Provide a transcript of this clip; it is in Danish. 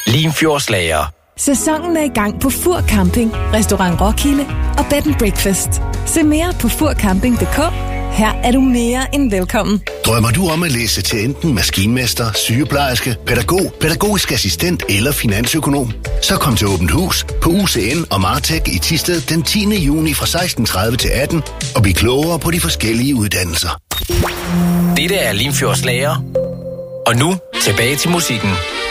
Limfjordslager. Sæsonen er i gang på Fur Camping, Restaurant Roskilde og Bed and Breakfast. Se mere på furcamping.dk. Her er du mere end velkommen. Drømmer du om at læse til enten maskinmester, sygeplejerske, pædagog, pædagogisk assistent eller finansøkonom? Så kom til Åbent Hus på UCN og Martech i Thisted den 10. juni fra 16:30 til 18 og bliv klogere på de forskellige uddannelser. Dette er Limfjordslager. Og nu tilbage til musikken.